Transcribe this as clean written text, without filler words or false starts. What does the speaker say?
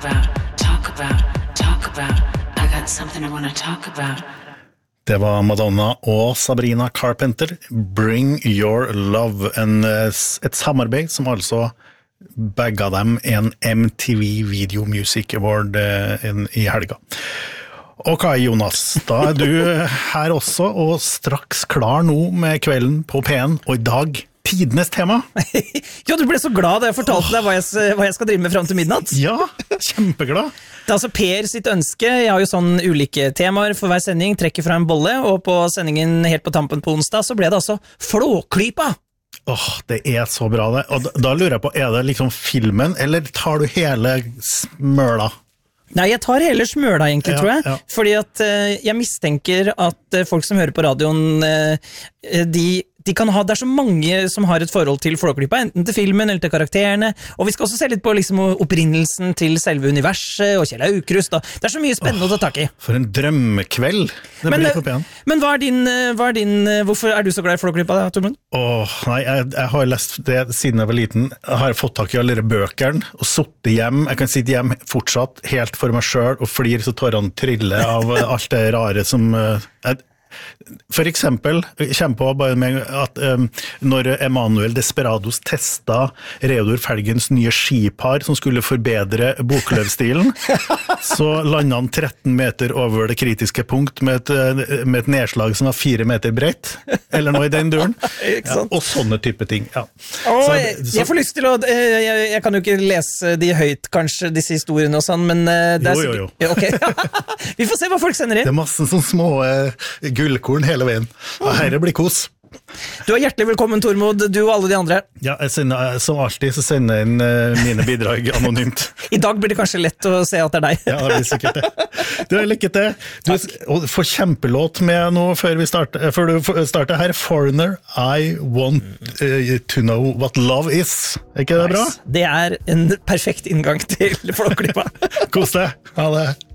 I got something I want to talk about. Det var Madonna og Sabrina Carpenter, Bring Your Love, et samarbeid som altså bagga dem en MTV Video Music Award i helga. Og Kai Jonas, da du her også, og straks klar nå med kvelden på P1, og i dag tidenes tema. Ja, du ble så glad da jeg fortalte deg hva jeg skal drive med frem til midnatt. Ja, kjempeglad. Det er altså Per sitt ønske. Jeg har jo sånn ulike temaer for hver sending, trekker fra en bolle, og på sendingen helt på tampen på onsdag så ble det altså Flåklypa. Det er så bra det. Og da lurer jeg på, er det liksom filmen, eller tar du hele smøla? Nei, jeg tar hele smøla egentlig, tror jeg. Ja. Fordi at jeg mistenker at folk som hører på radioen, de kan ha, det er så mange som har et forhold til Flåklypa, enten til filmen eller til karakterene, og vi skal også se litt på liksom opprinnelsen til selve universet og Kjell Aukrust. Det er så mye spennende å ta tak i. For en drømmekveld det blir på P1. Men hvorfor er du så glad i Flåklypa, Tormund? Nei, jeg har lest det siden jeg var liten. Jeg har fått tak i alle bøkene og suttet hjem. Jeg kan sitte hjem fortsatt helt for meg selv og flir så tårene triller av alt det rare som for eksempel, jeg kommer på bare med at når Emanuel Desperados testa Reodor Felgens nye skipar som skulle forbedre Boklövstilen, så landet han 13 meter over det kritiske punkt med et nedslag som var 4 meter bredt, eller noe i den duren. Ja, og sånne type ting. Ja. Jeg får lyst til å jeg kan jo ikke lese de høyt, kanskje, disse historiene og sånn, men det er jo. Okay. Vi får se hva folk sender inn. Det er masse sånne små gullkorn hele veien. Herre blir kos. Du er hjertelig velkommen, Tormod, du og alle de andre. Ja, som alltid så sender jeg inn mine bidrag anonymt. I dag blir det kanskje lett å se at det er deg. Ja, det blir sikkert det. Du er lykke til. Du får kjempelåt med nå før du starter her. Foreigner, I want to know what love is. Er ikke det bra? Det er en perfekt inngang til Flåklypa. Kos deg. Ha det.